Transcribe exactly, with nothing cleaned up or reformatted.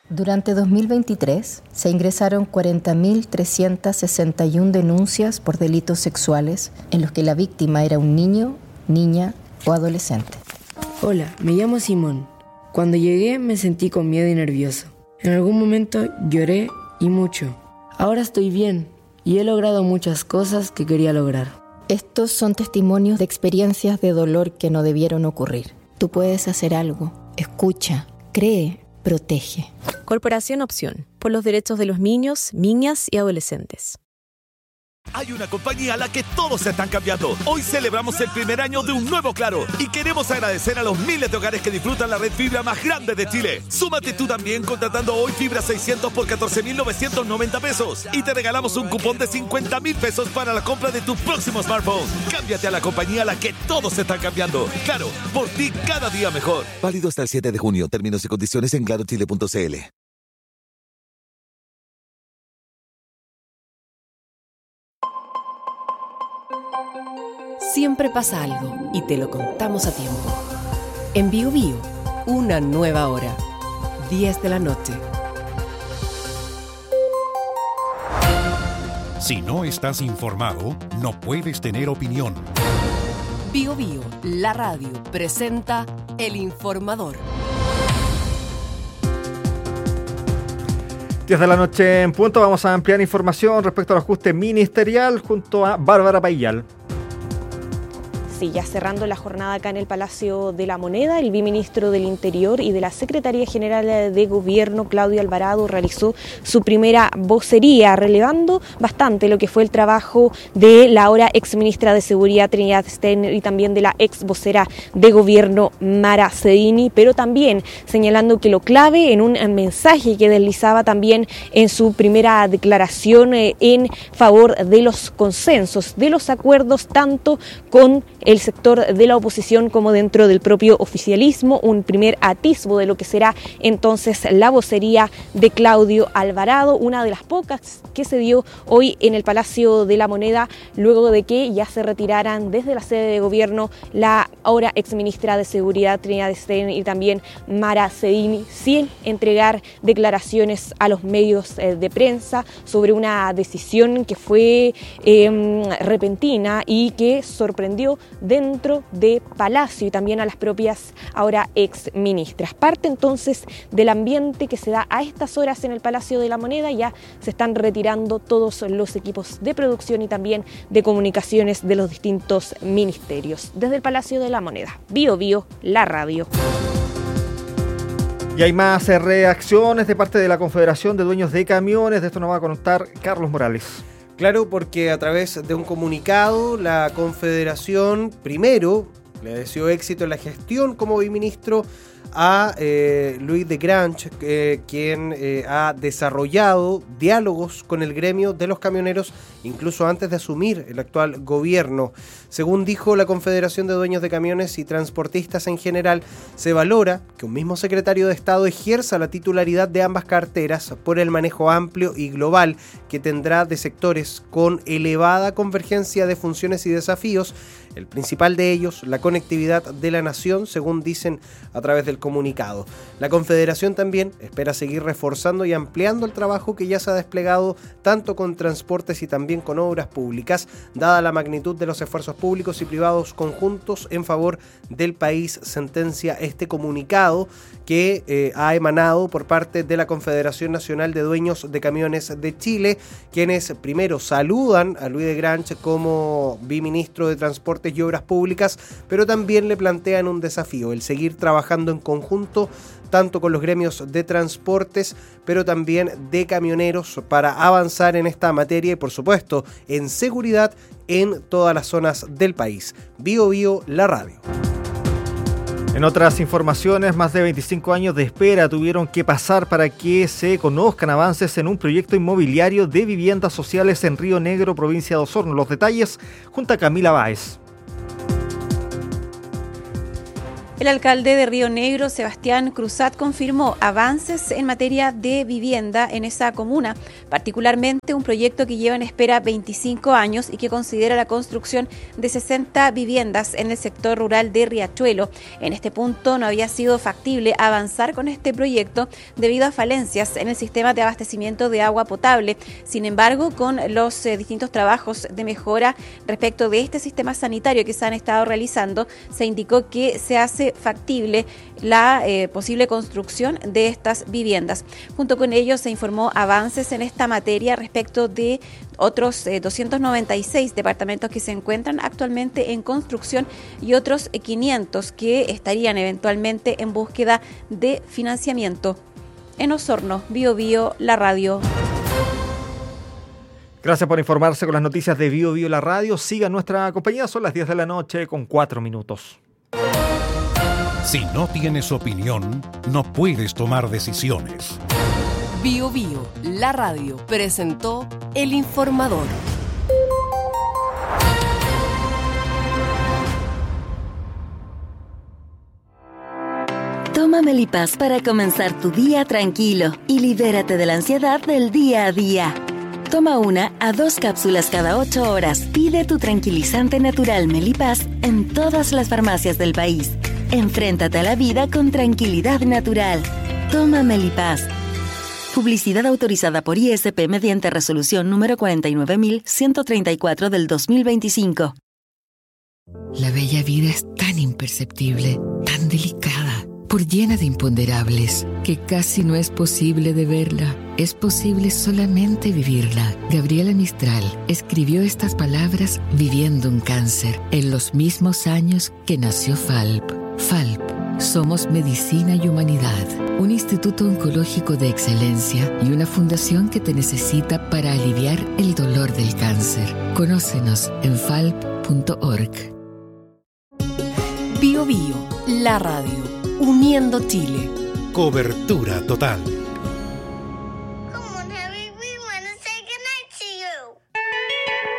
Durante dos mil veintitrés se ingresaron cuarenta mil trescientas sesenta y una denuncias por delitos sexuales en los que la víctima era un niño, niña o adolescente. Hola, me llamo Simón. Cuando llegué me sentí con miedo y nervioso. En algún momento lloré y mucho. Ahora estoy bien y he logrado muchas cosas que quería lograr. Estos son testimonios de experiencias de dolor que no debieron ocurrir. Tú puedes hacer algo. Escucha, cree, protege. Corporación Opción, por los derechos de los niños, niñas y adolescentes. Hay una compañía a la que todos se están cambiando. Hoy celebramos el primer año de un nuevo Claro y queremos agradecer a los miles de hogares que disfrutan la red fibra más grande de Chile. Súmate tú también contratando hoy fibra seiscientos por catorce mil novecientos noventa pesos y te regalamos un cupón de cincuenta mil pesos para la compra de tu próximo smartphone. Cámbiate a la compañía a la que todos se están cambiando. Claro, por ti cada día mejor. Válido hasta el siete de junio. Términos y condiciones en claro chile punto c l. Siempre pasa algo y te lo contamos a tiempo. En Bio Bio, una nueva hora. diez de la noche. Si no estás informado, no puedes tener opinión. Bio Bio, la radio, presenta El Informador. diez de la noche en punto. Vamos a ampliar información respecto al ajuste ministerial junto a Bárbara Payal. Sí, ya cerrando la jornada acá en el Palacio de la Moneda, el viceministro del Interior y de la Secretaría General de Gobierno, Claudio Alvarado, realizó su primera vocería, relevando bastante lo que fue el trabajo de la ahora exministra de Seguridad, Trinidad Steiner, y también de la ex vocera de Gobierno, Mara Cedini, pero también señalando que lo clave en un mensaje que deslizaba también en su primera declaración eh, en favor de los consensos, de los acuerdos, tanto con el sector de la oposición como dentro del propio oficialismo, un primer atisbo de lo que será entonces la vocería de Claudio Alvarado, una de las pocas que se dio hoy en el Palacio de la Moneda, luego de que ya se retiraran desde la sede de gobierno la ahora exministra de Seguridad, Trinidad Steiner, y también Mara Cedini, sin entregar declaraciones a los medios de prensa sobre una decisión que fue eh, repentina y que sorprendió dentro de Palacio y también a las propias ahora ex ministras. Parte entonces del ambiente que se da a estas horas en el Palacio de la Moneda. Ya se están retirando todos los equipos de producción y también de comunicaciones de los distintos ministerios. Desde el Palacio de la Moneda, Bio Bio, la radio. Y hay más reacciones de parte de la Confederación de Dueños de Camiones. De esto nos va a contar Carlos Morales. Claro, porque a través de un comunicado la Confederación primero le deseó éxito en la gestión como viceministro a eh, Luis de Grange, eh, quien eh, ha desarrollado diálogos con el gremio de los camioneros incluso antes de asumir el actual gobierno. Según dijo la Confederación de Dueños de Camiones y Transportistas en general, se valora que un mismo secretario de Estado ejerza la titularidad de ambas carteras por el manejo amplio y global que tendrá de sectores con elevada convergencia de funciones y desafíos, el principal de ellos, la conectividad de la nación, según dicen a través del comunicado. La Confederación también espera seguir reforzando y ampliando el trabajo que ya se ha desplegado tanto con transportes y también con obras públicas, dada la magnitud de los esfuerzos públicos y privados conjuntos en favor del país, sentencia este comunicado que eh, ha emanado por parte de la Confederación Nacional de Dueños de Camiones de Chile, quienes primero saludan a Luis de Grange como viceministro de Transportes y Obras Públicas, pero también le plantean un desafío, el seguir trabajando en conjunto tanto con los gremios de transportes, pero también de camioneros para avanzar en esta materia y por supuesto en seguridad en todas las zonas del país. Bio Bio, la radio. En otras informaciones, más de veinticinco años de espera tuvieron que pasar para que se conozcan avances en un proyecto inmobiliario de viviendas sociales en Río Negro, provincia de Osorno. Los detalles junto a Camila Báez. El alcalde de Río Negro, Sebastián Cruzat, confirmó avances en materia de vivienda en esa comuna, particularmente un proyecto que lleva en espera veinticinco años y que considera la construcción de sesenta viviendas en el sector rural de Riachuelo. En este punto no había sido factible avanzar con este proyecto debido a falencias en el sistema de abastecimiento de agua potable. Sin embargo, con los eh, distintos trabajos de mejora respecto de este sistema sanitario que se han estado realizando, se indicó que se hace factible la eh, posible construcción de estas viviendas. Junto con ello se informó avances en esta materia respecto de otros eh, doscientos noventa y seis departamentos que se encuentran actualmente en construcción y otros eh, quinientos que estarían eventualmente en búsqueda de financiamiento. En Osorno, Bio Bio, la radio. Gracias por informarse con las noticias de Bio Bio, la radio. Siga nuestra compañía, son las diez de la noche con cuatro minutos. Si no tienes opinión, no puedes tomar decisiones. Bio Bio, la radio, presentó El Informador. Toma Melipaz para comenzar tu día tranquilo y libérate de la ansiedad del día a día. Toma una a dos cápsulas cada ocho horas. Pide tu tranquilizante natural Melipaz en todas las farmacias del país. Enfréntate a la vida con tranquilidad natural. Toma Melipaz. Publicidad autorizada por I S P mediante resolución número cuarenta y nueve mil ciento treinta y cuatro del dos mil veinticinco. La bella vida es tan imperceptible, tan delicada, por llena de imponderables, que casi no es posible de verla. Es posible solamente vivirla. Gabriela Mistral escribió estas palabras viviendo un cáncer en los mismos años que nació F A L P. F A L P. Somos Medicina y Humanidad, un instituto oncológico de excelencia y una fundación que te necesita para aliviar el dolor del cáncer. Conócenos en falp punto org. Bio Bio, la radio, uniendo Chile. Cobertura total.